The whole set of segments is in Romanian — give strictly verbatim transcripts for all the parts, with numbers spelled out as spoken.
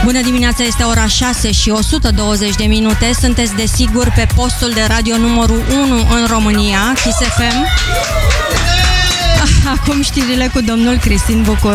Bună dimineața, este ora șase și o sută douăzeci de minute. Sunteți desigur pe postul de radio numărul unu în România, Kiss F M. Acum știrile cu domnul Cristin Bucur.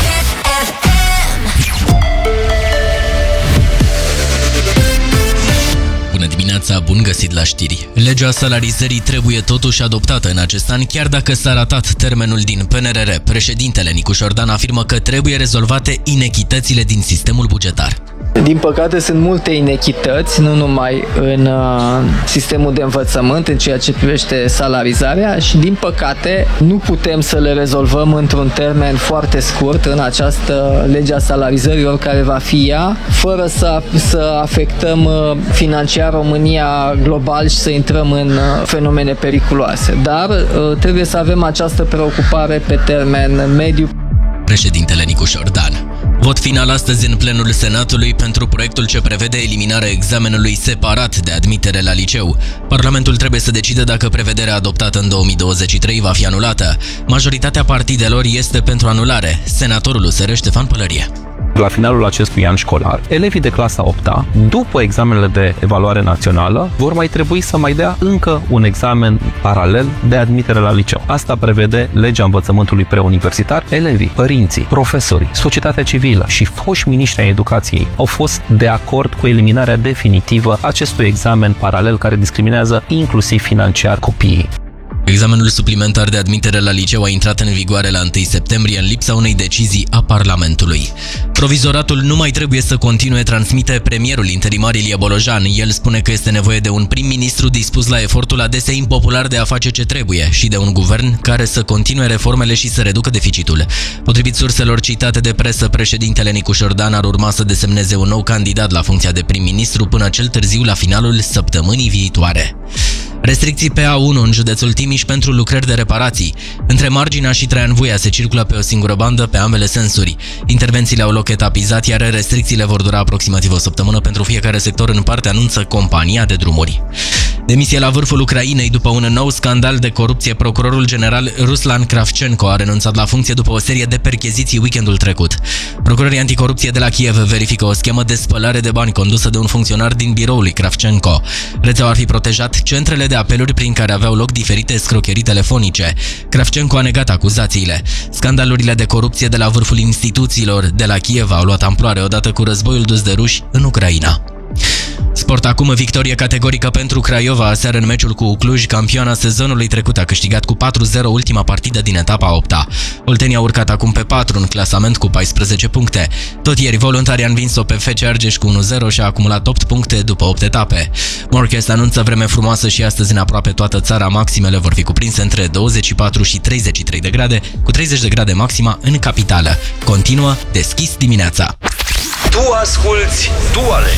Bună dimineața, bun găsit la știri. Legea salarizării trebuie totuși adoptată în acest an, chiar dacă s-a ratat termenul din P N R R. Președintele Nicu Șordan afirmă că trebuie rezolvate inechitățile din sistemul bugetar. Din păcate sunt multe inechități, nu numai în uh, sistemul de învățământ, în ceea ce privește salarizarea și din păcate nu putem să le rezolvăm într-un termen foarte scurt în această lege a salarizărilor care va fi ea, fără să, să afectăm uh, financiar România global și să intrăm în uh, fenomene periculoase. Dar uh, trebuie să avem această preocupare pe termen mediu. Președintele Nicu Șordan. Vot final astăzi în plenul Senatului pentru proiectul ce prevede eliminarea examenului separat de admitere la liceu. Parlamentul trebuie să decide dacă prevederea adoptată în două mii douăzeci și trei va fi anulată. Majoritatea partidelor este pentru anulare. Senatorul U S R Ștefan Pălărie. La finalul acestui an școlar, elevii de clasa a opta, după examenele de evaluare națională, vor mai trebui să mai dea încă un examen paralel de admitere la liceu. Asta prevede legea învățământului preuniversitar. Elevii, părinții, profesorii, societatea civilă și foști miniștri ai educației au fost de acord cu eliminarea definitivă acestui examen paralel care discriminează inclusiv financiar copiii. Examenul suplimentar de admitere la liceu a intrat în vigoare la întâi septembrie în lipsa unei decizii a Parlamentului. Provizoratul nu mai trebuie să continue, transmite premierul interimar Ilie Bolojan. El spune că este nevoie de un prim-ministru dispus la efortul adesea impopular de a face ce trebuie și de un guvern care să continue reformele și să reducă deficitul. Potrivit surselor citate de presă, președintele Nicu Șordan ar urma să desemneze un nou candidat la funcția de prim-ministru până cel târziu la finalul săptămânii viitoare. Restricții pe A unu în județul Timiș pentru lucrări de reparații. Între Marginea și Traian Vuia se circulă pe o singură bandă pe ambele sensuri. Intervențiile au loc etapizat, iar restricțiile vor dura aproximativ o săptămână pentru fiecare sector în parte, anunță compania de drumuri. Demisie la vârful Ucrainei după un nou scandal de corupție. Procurorul general Ruslan Kravchenko a renunțat la funcție după o serie de percheziții weekendul trecut. Procurorii anticorupție de la Kiev verifică o schemă de spălare de bani condusă de un funcționar din biroul lui Kravchenko. Rețeaua ar fi protejat centrele de apeluri prin care aveau loc diferite scrocherii telefonice. Kravchenko a negat acuzațiile. Scandalurile de corupție de la vârful instituțiilor de la Kiev au luat amploare odată cu războiul dus de ruși în Ucraina. Sport acum, victorie categorică pentru Craiova aseară în meciul cu Cluj. Campioana sezonului trecut a câștigat cu patru zero ultima partidă din etapa a opta. Oltenia a urcat acum pe patru în clasament cu paisprezece puncte. Tot ieri, voluntarii a învins-o pe F C Argeș cu unu zero și a acumulat opt puncte după opt etape. Morchest anunță vreme frumoasă și astăzi în aproape toată țara. Maximele vor fi cuprinse între douăzeci și patru și treizeci și trei de grade, cu treizeci de grade maxima în capitală. Continuă Deschis dimineața. Tu asculți, tu alegi.